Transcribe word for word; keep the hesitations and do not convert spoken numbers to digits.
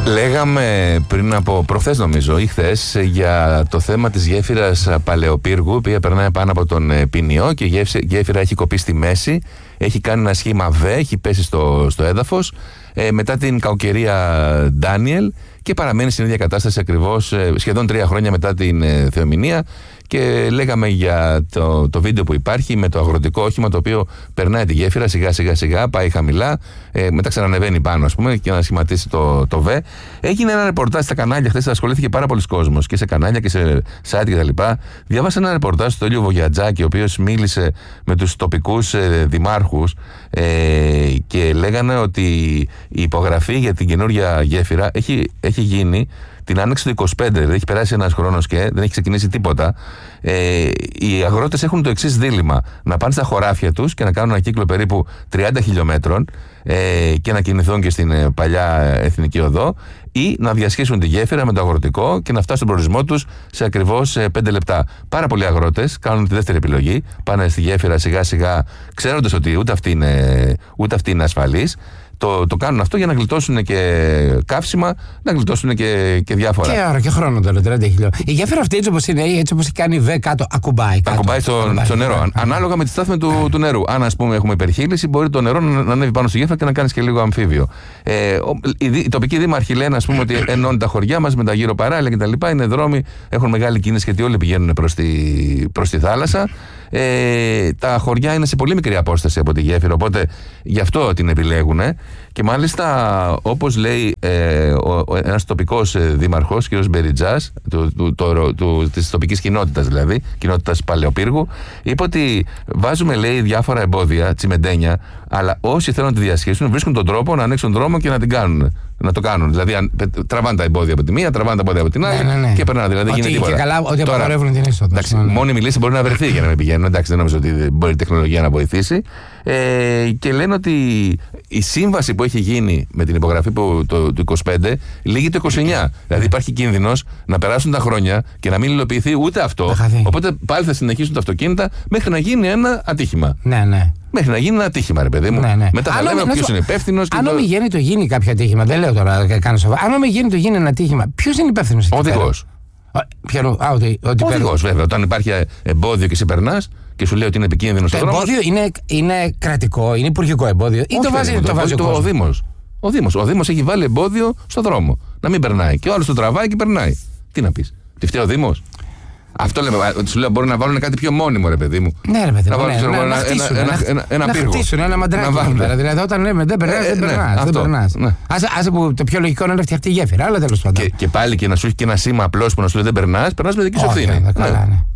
Λέγαμε πριν από προχθές νομίζω ή χθες για το θέμα της γέφυρας Παλαιοπύργου, η οποία περνάει πάνω από τον Ποινιό και η γέφυρα έχει κοπεί στη μέση, έχει κάνει ένα σχήμα V, έχει πέσει στο, στο έδαφος ε, μετά την κακοκαιρία Ντάνιελ και παραμένει στην ίδια κατάσταση ακριβώς ε, σχεδόν τρία χρόνια μετά την ε, θεομηνία. Και λέγαμε για το, το βίντεο που υπάρχει με το αγροτικό όχημα το οποίο περνάει τη γέφυρα σιγά σιγά σιγά, πάει χαμηλά, ε, μετά ξανανεβαίνει πάνω, ας πούμε, και να σχηματίσει το, το V. Έγινε ένα ρεπορτάζ στα κανάλια χθες, ασχολήθηκε πάρα πολλοί κόσμος και σε κανάλια και σε site κτλ. Διάβασα ένα ρεπορτάζ του Έλιου Βογιατζάκη, ο οποίος μίλησε με τους τοπικούς ε, δημάρχους ε, και λέγανε ότι η υπογραφή για την καινούργια γέφυρα έχει, έχει γίνει την άνοιξη του είκοσι πέντε, δηλαδή έχει περάσει ένας χρόνος και δεν έχει ξεκινήσει τίποτα. Ε, οι αγρότες έχουν το εξής δίλημμα: να πάνε στα χωράφια τους και να κάνουν ένα κύκλο περίπου τριάντα χιλιόμετρων ε, και να κινηθούν και στην ε, παλιά εθνική οδό, ή να διασχίσουν τη γέφυρα με το αγροτικό και να φτάσουν στον προορισμό τους σε ακριβώς ε, πέντε λεπτά. Πάρα πολλοί αγρότες κάνουν τη δεύτερη επιλογή, πάνε στη γέφυρα σιγά σιγά, ξέροντας ότι ούτε αυτή είναι, ούτε αυτή είναι ασφαλής. Το, το κάνουν αυτό για να γλιτώσουν και καύσιμα, να γλιτώσουν και, και διάφορα. Και ώρα και χρόνο τώρα, τριάντα χιλιόμετρα. Η γέφυρα αυτή έτσι όπως είναι, έτσι όπως κάνει V κάτω, ακουμπάει. Κάτω, ακουμπάει στο, ακουμπάει, στο νερό. Ακουμπάει. Ανάλογα με τη στάθμη του, του νερού. Αν, ας πούμε, έχουμε υπερχείληση, μπορεί το νερό να, να ανέβει πάνω στη γέφυρα και να κάνει και λίγο αμφίβιο. Ε, οι, οι τοπικοί δήμαρχοι λένε, ας πούμε, ότι ενώνουν τα χωριά μας με τα γύρω παράλια κτλ. Είναι δρόμοι, έχουν μεγάλη κίνηση γιατί όλοι πηγαίνουν προς τη, προς τη θάλασσα. Ε, τα χωριά είναι σε πολύ μικρή απόσταση από τη γέφυρα, οπότε γι' αυτό την επιλέγουν. Και μάλιστα, όπως λέει ε, ο, ο, ένας τοπικός ε, δήμαρχος, κ. Μπεριτζάς, του, του, του, του, της τοπικής κοινότητας δηλαδή, κοινότητας Παλαιοπύργου, είπε ότι βάζουμε, λέει, διάφορα εμπόδια, τσιμεντένια, αλλά όσοι θέλουν να τη διασχίσουν βρίσκουν τον τρόπο να ανοίξουν δρόμο και να την κάνουν. Να το κάνουν. Δηλαδή, αν, τραβάνε τα εμπόδια από τη μία, τραβάνε τα εμπόδια από την άλλη, ναι, ναι, ναι. και περνάνε. Δηλαδή, ότι, γίνεται τίποτα. Και καλά, ότι απαγορεύουν την είσοδο. Εντάξει, ναι, ναι. Μόνιμη λύση μπορεί να βρεθεί για να μην πηγαίνουν. Εντάξει, δεν νομίζω ότι μπορεί η τεχνολογία να βοηθήσει. Ε, και λένε ότι η σύμβαση που έχει γίνει με την υπογραφή που, το, του είκοσι πέντε λήγει το είκοσι εννιά. Δηλαδή, υπάρχει κίνδυνος να περάσουν τα χρόνια και να μην υλοποιηθεί ούτε αυτό. Οπότε πάλι θα συνεχίσουν τα αυτοκίνητα μέχρι να γίνει ένα ατύχημα. Ναι, ναι. Μέχρι να γίνει ένα ατύχημα, ρε παιδί μου. Ναι, ναι. Μετά θα λέμε ποιος είναι υπεύθυνος. Αν ο Μηγέννητο γίνει κάποιο ατύχημα, δεν λέω τώρα να κάνω σοβαρά. Αν ο Μηγέννητο γίνει ένα ατύχημα, ποιος είναι υπεύθυνος? Ο οδηγός. Ο οδηγός, βέβαια. Όταν υπάρχει εμπόδιο και σε περνάς και σου λέει ότι είναι επικίνδυνο στο δρόμο. Το εμπόδιο είναι, είναι κρατικό, είναι υπουργικό εμπόδιο. Ή το βάζει, το βάζει το, ο, ο Δήμος. Ο Δήμος. Ο Δήμος έχει βάλει εμπόδιο στο δρόμο. Να μην περνάει. Και ο άλλος το τραβάει και περνάει. Τι να πεις? Τι φταίει ο Δήμος? Αυτό λέμε, ότι σου λέω μπορεί να βάλουν κάτι πιο μόνιμο, ρε παιδί μου. Ναι, ρε παιδί μου. Να βάλουν ναι, ναι, ένα, να χτίσουν, ένα, ένα, ένα, ένα να πύργο. Χτίσουν ένα μαντράκι. Δηλαδή όταν λέμε δεν περνάς, δεν περνάς. Άσε που το πιο λογικό είναι να φτιαχτεί η γέφυρα, αλλά τέλος πάντων. Και πάλι και να σου έχει και ένα σήμα απλώς που να σου λέει δεν περνάς, περνάς με δική σου ευθύνη.